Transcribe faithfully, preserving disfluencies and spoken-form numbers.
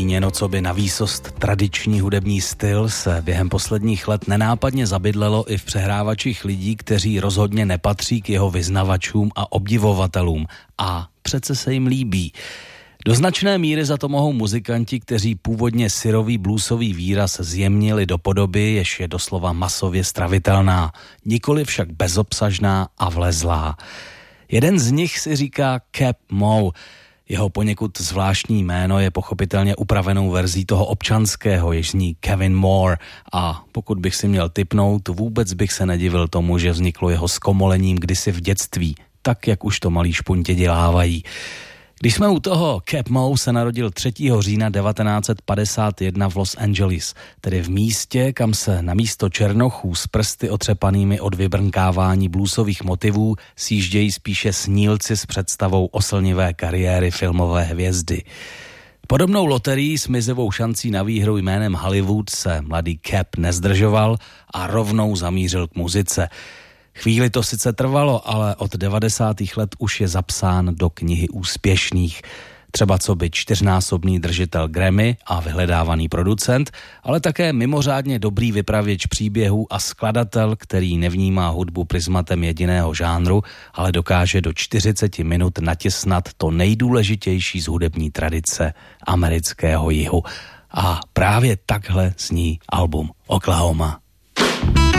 míněno coby na výsost tradiční hudební styl, se během posledních let nenápadně zabydlelo i v přehrávačích lidí, kteří rozhodně nepatří k jeho vyznavačům a obdivovatelům. A přece se jim líbí. Do značné míry za to mohou muzikanti, kteří původně syrový bluesový výraz zjemnili do podoby, jež je doslova masově stravitelná, nikoli však bezobsažná a vlezlá. Jeden z nich si říká Cap Moe. Jeho poněkud zvláštní jméno je pochopitelně upravenou verzí toho občanského, jež zní Kevin Moore, a pokud bych si měl tipnout, vůbec bych se nedivil tomu, že vzniklo jeho zkomolením kdysi v dětství, tak jak už to malí špunti dělávají. Když jsme u toho, Cap Moe se narodil třetího října devatenáct set padesát jedna v Los Angeles, tedy v místě, kam se na místo černochů s prsty otřepanými od vybrnkávání bluesových motivů sjíždějí spíše snílci s představou oslnivé kariéry filmové hvězdy. Podobnou loterií s mizivou šancí na výhru jménem Hollywood se mladý Cap nezdržoval a rovnou zamířil k muzice. Chvíli to sice trvalo, ale od devadesátých let už je zapsán do knihy úspěšných. Třeba co by čtyřnásobný držitel Grammy a vyhledávaný producent, ale také mimořádně dobrý vypravěč příběhů a skladatel, který nevnímá hudbu prismatem jediného žánru, ale dokáže do čtyřicet minut natěsnat to nejdůležitější z hudební tradice amerického jihu. A právě takhle zní album Oklahoma.